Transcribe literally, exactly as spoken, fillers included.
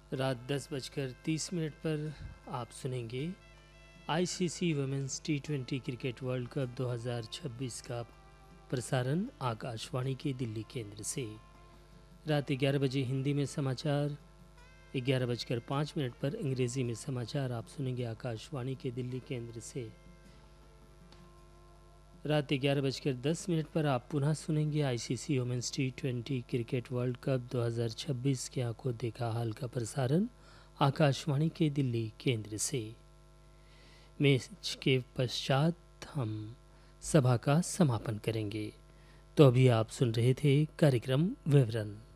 रात दस बजकर तीस मिनट पर आप सुनेंगे ICC women's T twenty cricket world cup दो हज़ार छब्बीस का प्रसारण आकाशवाणी के दिल्ली केंद्र से। रात ग्यारह बजे हिंदी में समाचार, ग्यारह बजकर पाँच मिनट पर अंग्रेज़ी में समाचार आप सुनेंगे आकाशवाणी के दिल्ली केंद्र से। रात ग्यारह बजकर दस मिनट पर आप पुनः सुनेंगे ICC women's T twenty cricket world cup दो हज़ार छब्बीस के आंखों देखा हाल का प्रसारण आकाशवाणी के दिल्ली केंद्र से। मैच के पश्चात हम सभा का समापन करेंगे। तो अभी आप सुन रहे थे कार्यक्रम विवरण।